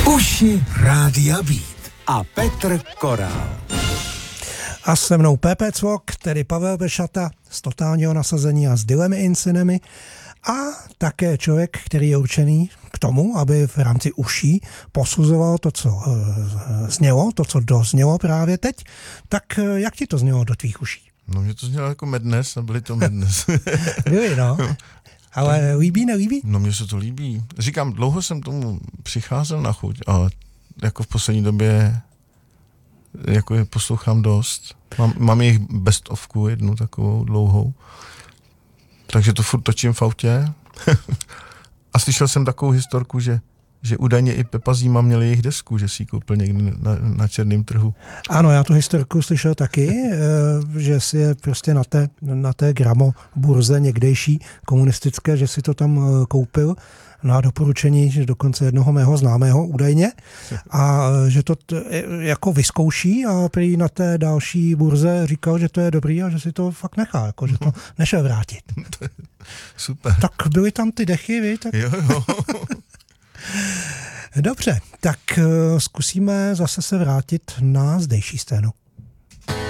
Uši Rádia Beat a Petr Korál. A se mnou Pepe Cvok, tedy Pavel Bešata z Totálního nasazení a s Dylemi Incinemi a také člověk, který je určený k tomu, aby v rámci uší posuzoval to, co znělo, to, co doznělo právě teď. Tak jak ti to znělo do tvých uší? No mě to znělo jako Madness a byly to Madness. Byly, no. Ale líbí, nelíbí? No mně se to líbí. Říkám, dlouho jsem tomu přicházel na chuť, ale jako v poslední době jako je poslouchám dost. Mám jejich best ofku, jednu takovou dlouhou. Takže to furt točím v autě. A slyšel jsem takovou historku, že údajně i Pepa Zima měl jejich desku, že si ji koupil někdy na černém trhu. Ano, já tu historku slyšel taky, že si je prostě na té gramo burze někdejší komunistické, že si to tam koupil na doporučení že dokonce jednoho mého známého údajně a že to jako vyzkouší a prý na té další burze říkal, že to je dobrý a že si to fakt nechá, jako, že to nešel vrátit. Super. Tak byly tam ty dechy, víš? Tak... Jo. Dobře, tak zkusíme zase se vrátit na zdejší scénu.